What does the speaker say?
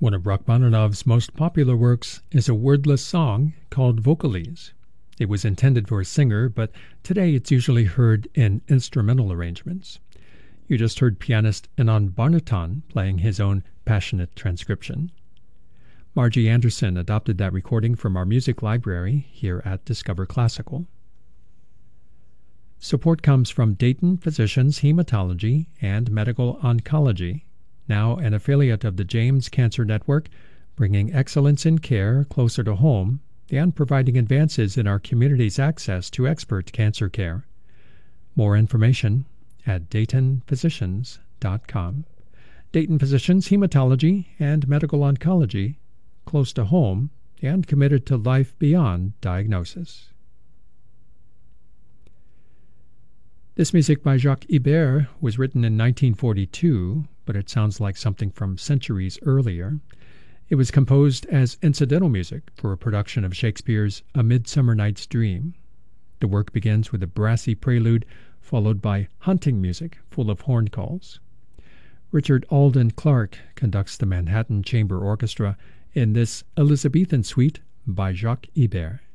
One of Rachmaninoff's most popular works is a wordless song called Vocalise. It was intended for a singer, but today it's usually heard in instrumental arrangements. You just heard pianist Inon Barnaton playing his own passionate transcription. Margie Anderson adopted that recording from our music library here at Discover Classical. Support comes from Dayton Physicians Hematology and Medical Oncology, now an affiliate of the James Cancer Network, bringing excellence in care closer to home and providing advances in our community's access to expert cancer care. More information at DaytonPhysicians.com. Dayton Physicians Hematology and Medical Oncology, close to home and committed to life beyond diagnosis. This music by Jacques Ibert was written in 1942, but it sounds like something from centuries earlier. It was composed as incidental music for a production of Shakespeare's A Midsummer Night's Dream. The work begins with a brassy prelude, followed by hunting music full of horn calls. Richard Alden Clark conducts the Manhattan Chamber Orchestra in this Elizabethan suite by Jacques Ibert.